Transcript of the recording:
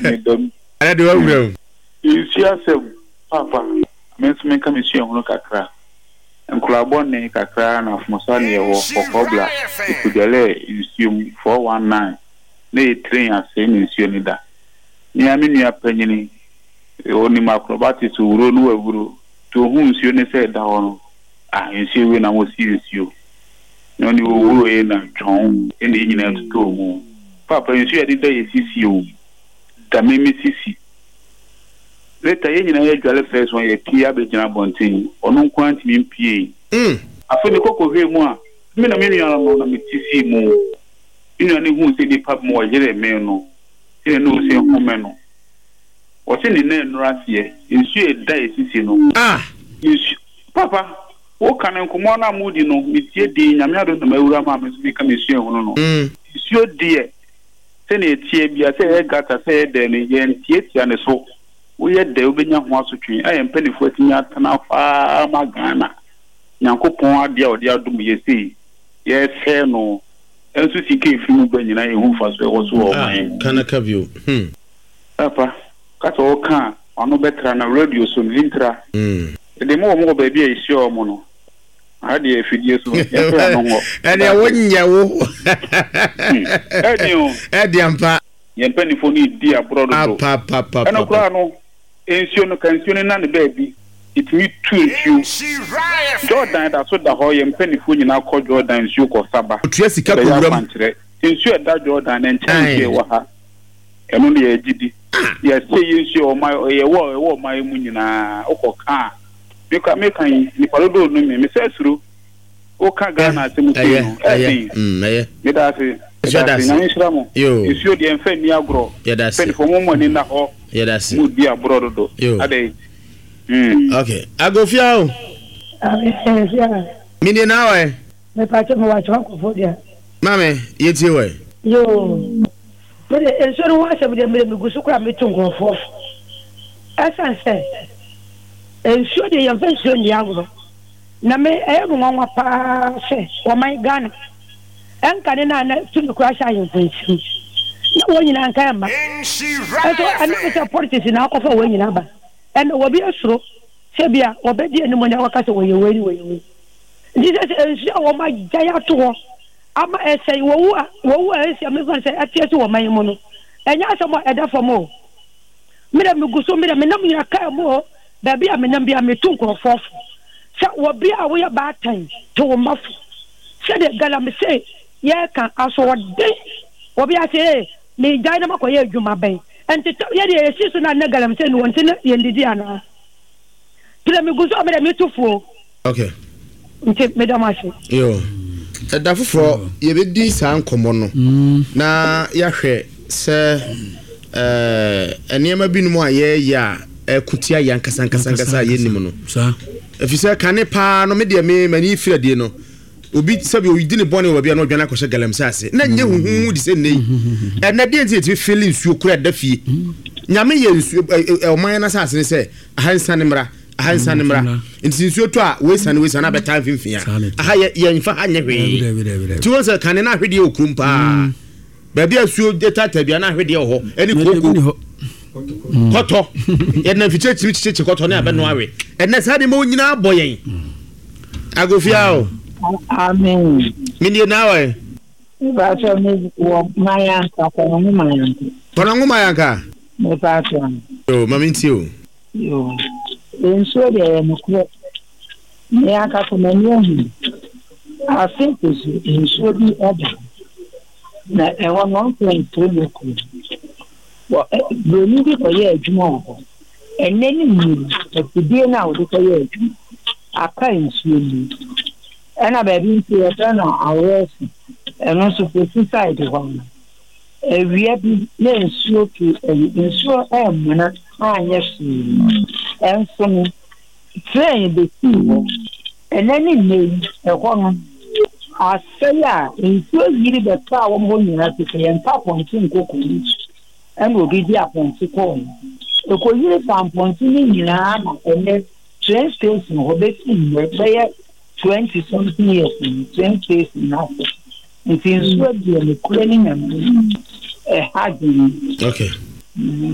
medam ana de wawura nsuasem papa men ka me sua hono kakra enkolabonne kakra na afmosa ne wo kokobla kudele nsuum 419 na train ase ne nsuo ni da ni amenu apanyini oni macrobatics wuro no wawuro to hu nsuo ne se da ho no nsuo we na mo si nsuo no ni wuro e na twon e ne nyina to mu papa nsuo ade da yesisi o da meme sisi leta ye nyina ye dwale first one ye pia be gina bontin onu kwanti mi pie afoni koko hwe mu a me na me nua na me tisi mu inu ani hu se di pap mo yere me no se no se home no o se ni na nura se nsu e da esisi no nsu papa o kan nkomo na mudi no me tie di nyame ado na mawura ma me so me ka me su ehunu no nsu die se na etie bia se e gata se e de ne ye ntie tia ne so wo ye de obenya ho asotwe ayem panifo atinya tana fa magana nyankopon ade a ode adum ye sei ye se no ensu sike fimu banyina ye hu fa so e wo so o man kana kabio papa kata o kan ono betra na radio so ntra de mo ba bia isi o mo no ade efidie so e tra no ho ene wonyawo ede ampa ye panifo ni di abrodo papa eno kra no ensio no kansio na ne baabi itimi tu ensio Jordan da so da ho ye mpanifo nyina kọ Jordan ensio ko saba otua sika program ensio da Jordan en change wa ha eno ne ye gidi ye say ensio o mai ye wo mai mu nyina okoka meka ni parodo no me sesuru o ka Ghana asemu no me da se na misramo ensio de enfa ni agro panifo mo ni na ho mu di abrodo do ade Okay. Agofia. Mini na we. Me pa che mo wa chwa ko fodia. Mame, yeti we. Yo. Bele ensoro wa se bude me gusu kra me tungo fo. Asanse. Ensoro de yan fa sio ni agro. Na me e mo nwa pa se o mai Ghana. Enka ne na tunu kra sha yin fansi. Na woni na nka ma. Eto ani ko politics na ko fa woni na ba. And obi asro sebia obedi enimo nya wakase woyewe Jesus ensi o ma jaya to ama esai wo esi amefa se atiesi wo man mu no enya asemo eda fomo mira miguso mira menam nya ka mo da bia menam bia metun krofo sa wo bia wo ya batan to mafu se de galam se ye kan aso de wo bia se ni jai na makoye adwuma ben enti ye de esisu na negalam se no wonte na ye ndidi ana tira mi guso me de metufuo okay nti me da mashi yo da foforo ye be di san komo no na ya hwe se enema binu mu aye ya ekutia ya nkasa ye nim no sa efise kane pa no me de me mani fira die no obi sabi o yidi ne bone wo bia no dwana ko hye galamsa ase na nye huhu di se nei na de nti ti feeling suo kura da fie nyame ye nsuo o man na sase ne se ahansa ne mra nti nsuo to a we sana beta mfimfia aha ye nfa anye hwe ti wo se kane na hwede okrumpa ba bia suo data bia na hwede ho eni koko koto ye na fiche chiche koto na abeno awe na sade mo nyina boyen agofia o amen mini nawe ba so me wo maya ka ko mu maya ka me pa so yo mami ntio yo enso de no ko me aka ko mani ohu I think this enso bi oda na e wa no point to look wo do ni bi ko ye adwuma ho eneni ni e pidie na wo ko ye adwuma aka enso ni ena baby nti e tana awes eno so pesticide ho ewia bi na ensuo ki ensuo mena anya si enso ni train de si ho enani nei e ho no asaya ensuo yiri be pa wo mo nyina ti ke nta ponti nkoko ni ena obi di aponti ko e ko yiri tamponti ni nyina na ene train station ho be ti be 20 something years in 20 years now. It is what you are cleaning and hard. Okay.